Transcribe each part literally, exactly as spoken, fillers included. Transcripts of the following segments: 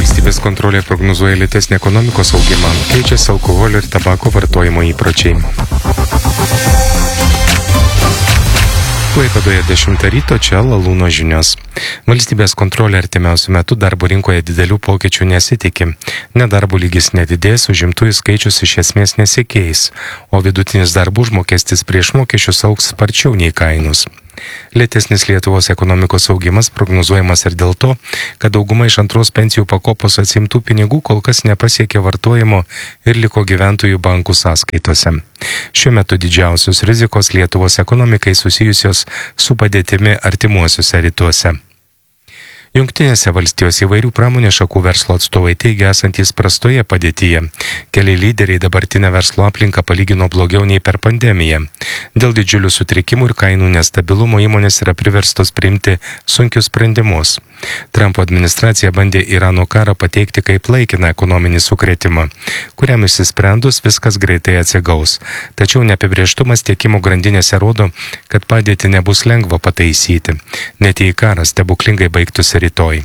Valstybės kontrolė prognozuoja lėtesnį ekonomikos augimą, keičiasi alkoholio ir tabako vartojimo įpročiai. Klaipėdoje dešimtą ryto, čia Lalūno žinios. Valstybės kontrolė artimiausiu metu darbo rinkoje didelių pokyčių nesitiki. Nedarbo lygis nedidės, užimtųjų skaičius iš esmės nesikeis, o vidutinis darbo užmokestis prieš mokesčius augs sparčiau nei kainos. Lėtesnis Lietuvos ekonomikos augimas prognozuojamas ir dėl to, kad dauguma iš antros pensijų pakopos atsiimtų pinigų kol kas nepasiekė vartojimo ir liko gyventojų bankų sąskaitose. Šiuo metu didžiausios rizikos Lietuvos ekonomikai susijusios su padėtimi artimuosiuose rytuose. Jungtinėse valstijos įvairių pramonės šakų verslo atstovai teigia esantys prastoje padėtyje. Keli lyderiai dabartinę verslo aplinką palygino blogiau nei per pandemiją. Dėl didžiulių sutrikimų ir kainų nestabilumo įmonės yra priverstos priimti sunkius sprendimus. Trumpo administracija bandė Irano karą pateikti kaip laikiną ekonominį sukrėtimą, kuriam išsisprendus viskas greitai atsigaus. Tačiau neapibrėžtumas tiekimo grandinėse rodo, kad padėtį nebus lengva pataisyti, net jei karas stebuklingai baigtųsi rytoj.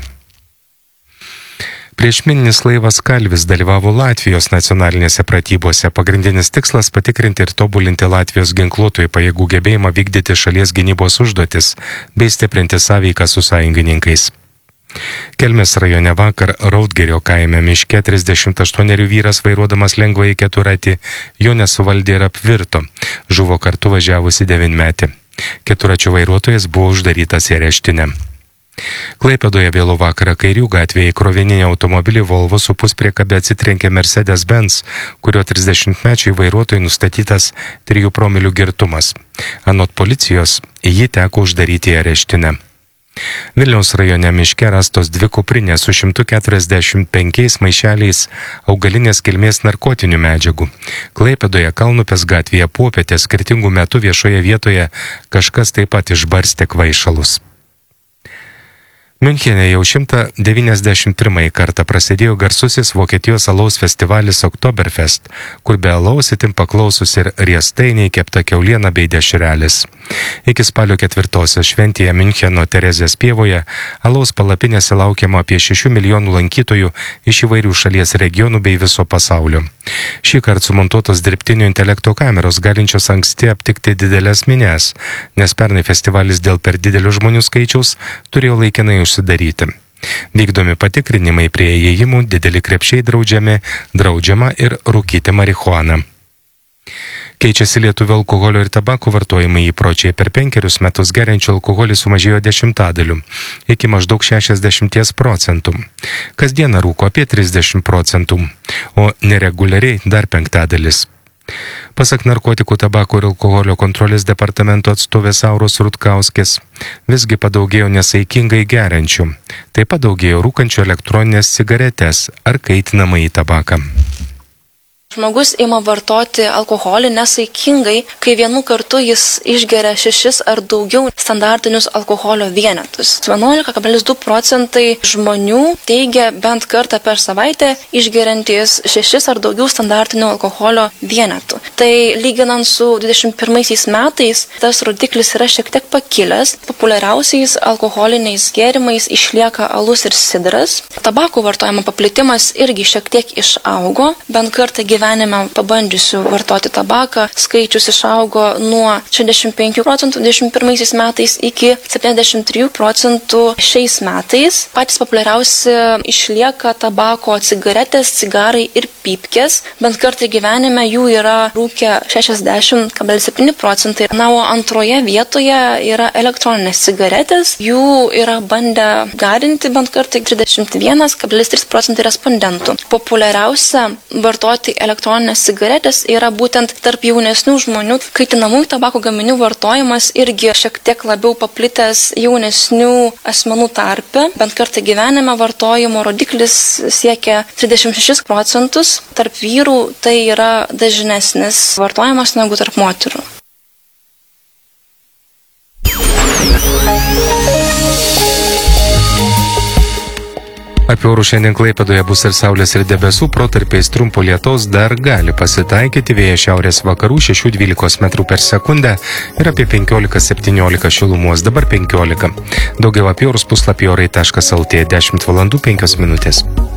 Priešmininis laivas Kalvis dalyvavo Latvijos nacionalinėse pratybose. Pagrindinis tikslas – patikrinti ir tobulinti Latvijos ginkluotojų pajėgų gebėjimą vykdyti šalies gynybos užduotis bei stiprinti sąveiką su sąjungininkais. Kelmės rajone vakar Raudgirio kaime miške trisdešimt aštuonerių vyras vairuodamas lengvąjį keturatį jo nesuvaldė ir apvirto. Žuvo kartu važiavusi devynmetė. Keturačio vairuotojas buvo uždarytas į areštinę. Klaipėdoje vėlų vakarą Kairių gatvėje į krovininį automobilį Volvo su puspriekabe atsitrenkė Mercedes-Benz, kurio trisdešimtmečiui vairuotojui nustatytas trijų promilių girtumas. Anot policijos, jį teko uždaryti į areštinę. Vilniaus rajone miške rastos dvi kuprinės su šimtu keturiasdešimt penkiais maišeliais augalinės kilmės narkotinių medžiagų. Klaipėdoje Kalnupės gatvėje popietę skirtingų metų viešoje vietoje kažkas taip pat išbarstė kvaišalus. Miunchene jau šimtą devyniasdešimt pirmąjį kartą prasidėjo garsusis Vokietijos alaus festivalis Oktoberfest, kur be alaus itin paklausus ir riestainiai, kepta kiauliena bei dešrelis. Iki spalio ketvirtosios šventėje Miuncheno Terezės pievoje alaus palapinėse laukiama apie šešių milijonų lankytojų iš įvairių šalies regionų bei viso pasaulio. Šį kartą sumontuotos dirbtinio intelekto kameros galinčios anksti aptikti didelės minias, nes pernai festivalis dėl per didelių žmonių skaičiaus turėjo laikinai užsidaryti. Vykdomi patikrinimai prie įėjimų, dideli krepšiai draudžiami, draudžiama ir rūkyti marihuaną. Keičiasi lietuvių alkoholio ir tabako vartojimo įpročiai. Per penkerius metus geriančių alkoholį sumažėjo dešimtadaliu, iki maždaug šešiasdešimties procentų. Kasdieną rūko apie trisdešimt procentų, o nereguliariai dar penktadalis. Pasak narkotikų, tabako ir alkoholio kontrolės departamento atstovės Auros Rutkauskės, visgi padaugėjo nesaikingai geriančių. Taip padaugėjo rūkančių elektroninės cigaretės ar kaitinamąjį tabaką. Žmogus ima vartoti alkoholį nesaikingai, kai vienu kartu jis išgeria šešis ar daugiau standartinius alkoholio vienetus. vienuolika kablelis du procentai žmonių teigia bent kartą per savaitę išgeriantys šešis ar daugiau standartinių alkoholio vienetų. Tai lyginant su dvidešimt pirmaisiais metais, tas rodiklis yra šiek tiek pakilęs. Populiariausiais alkoholiniais gėrimais išlieka alus ir sidras. Tabako vartojimo paplitimas irgi šiek tiek išaugo, bent kartą gyvenime. Gyvenime pabandžiusių vartoti tabaką skaičius išaugo nuo šešiasdešimt penkių procentų dvidešimt pirmaisiais metais iki septyniasdešimt trijų procentų šiais metais. Patys populiariausi išlieka tabako cigaretės, cigarai ir pypkės. Bent kartą gyvenime jų yra rūkę šešiasdešimt kablelis septyni procentai. Na, o antroje vietoje yra elektroninės cigaretės. Jų yra bandę garinti bent kartą trisdešimt vienas kablelis trys procentai respondentų. Populiariausia vartoti elektroninės cigaretės yra būtent tarp jaunesnių žmonių. Kaitinamųjų tabako gaminių vartojimas irgi šiek tiek labiau paplitęs jaunesnių asmenų tarpe. Bent kartą gyvenime vartojimo rodiklis siekia trisdešimt šešis procentus. Tarp vyrų tai yra dažnesnis vartojimas negu tarp moterų. Apie orų šiandien Klaipėdoje bus ir saulės ir debesų, protarpiais trumpo lietaus dar gali pasitaikyti, vėjas šiaurės vakarų šešių dvylikos metrų per sekundę ir apie penkiolika septyniolika šilumos, dabar penkiolika. Daugiau apie orus puslapį orai taškas lt, dešimt valandų penkios minutės.